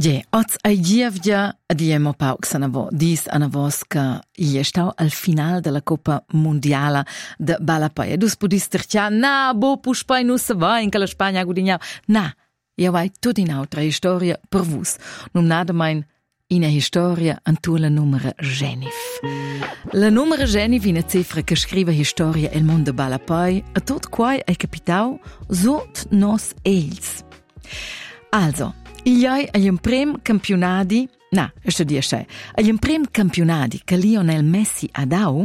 Je, oz ai gievgia diemo pausa navo dis anavos che je stau al final della Coppa Mondiala de Balapaia. Dus podis tercia, na, bo puspai nu se va in che la Spagna gudignau. Na, io vai tut in altra storia per vus. Num nada mein in historia antu la numera Genif. La numera Genif in a cifra che scrive historia el mondo de Balapaia a tot quai ai capitau sot nos els. Also, Iai agli prem campionati, questo dia c'è, agli prem campionati che Lionel Messi ha dau,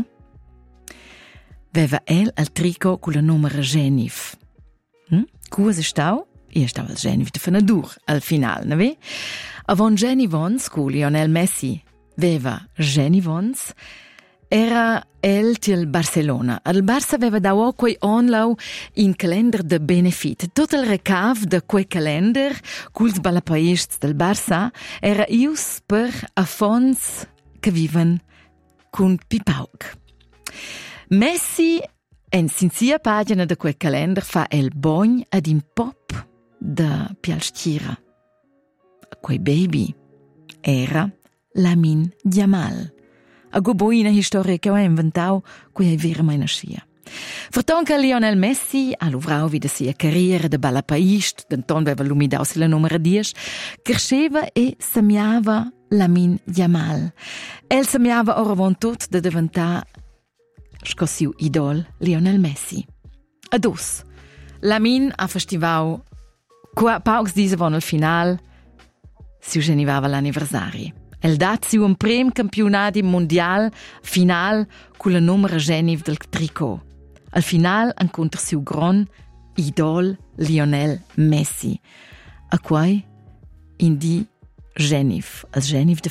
aveva al trico con la numero Genif. Cosa stau? Io stau al Genif de Fenadur al final, ne ve? Avon Genivons, con Lionel Messi aveva Genivons, era til Barcelona. Al Barça aveva dato quei onlau in calendar de benefit. Tot il recav de quei calendar, culs balapaists del Barça, era ius per affons che viven cun Pipauc. Messi, en sinzia pagina de quei calendar, fa el bogn ad in pop de pialstira. Quei baby era Lamine Yamal. A goboina historia che ho inventau, cui è vera mai nascia. Fortonca Lionel Messi ha luvrau vida sia carriera de balapaist, d'anton aveva lumidau si la numera 10, cresceva e semiava Lamine Yamal. El semiava oravon tot de diventar scossiu idol Lionel Messi. Adus, Lamine ha festivau paucs disavon al final si ugenivava l'anniversari. El dat siu un prem campionati mondial final con la numera Genif del tricot. Al final incontra siu gron idol Lionel Messi. A quai indi Genif, al Genif de